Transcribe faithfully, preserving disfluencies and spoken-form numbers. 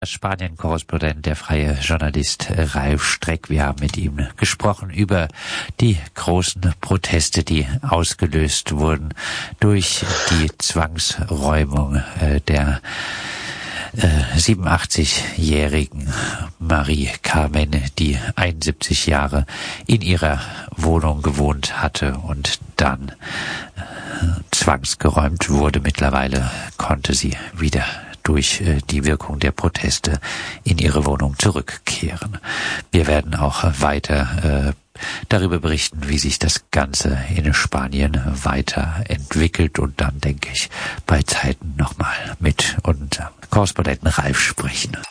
Spanien-Korrespondent, der freie Journalist Ralf Streck. Wir haben mit ihm gesprochen über die großen Proteste, die ausgelöst wurden durch die Zwangsräumung der siebenundachtzigjährigen Marie Carmen, die einundsiebzig Jahre in ihrer Wohnung gewohnt hatte und dann zwangsgeräumt wurde. Mittlerweile konnte sie wieder durch die Wirkung der Proteste in ihre Wohnung zurückkehren. Wir werden auch weiter äh, darüber berichten, wie sich das Ganze in Spanien weiterentwickelt und dann, denke ich, bei Zeiten nochmal mit unserem Korrespondenten Ralf sprechen.